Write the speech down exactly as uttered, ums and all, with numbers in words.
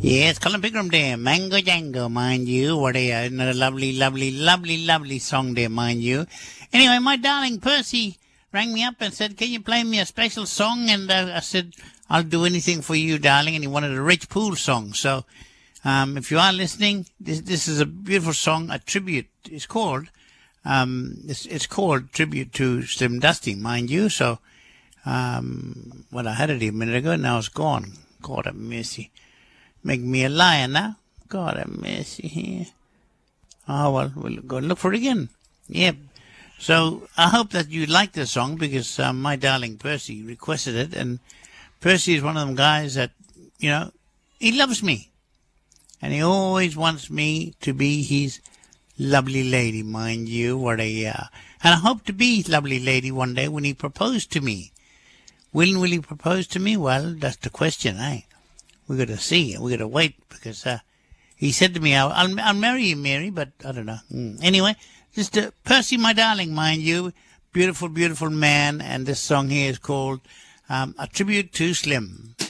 Yes, Colin Pickram there. Mango Jango, mind you. What a, another lovely, lovely, lovely, lovely song there, mind you. Anyway, my darling Percy rang me up and said, can you play me a special song? And uh, I said, I'll do anything for you, darling. And he wanted a Rich Poole song. So um, if you are listening, this this is a beautiful song, a tribute. It's called, um, it's, it's called Tribute to Slim Dusty, mind you. So, um, well, I had it a minute ago, now it's gone. God have mercy. Make me a liar now. God have mercy here. Oh, well, we'll go look for it again. Yep. So I hope that you like this song because uh, my darling Percy requested it. And Percy is one of them guys that, you know, he loves me. And he always wants me to be his lovely lady, mind you. What a, uh, and I hope to be his lovely lady one day when he proposed to me. When will he propose to me? Well, that's the question, eh? We got to see. We got to wait because uh, he said to me, I'll, I'll, I'll marry you, Mary, but I don't know. Mm. Anyway, just uh, Percy, my darling, mind you. Beautiful, beautiful man. And this song here is called um, A Tribute to Slim.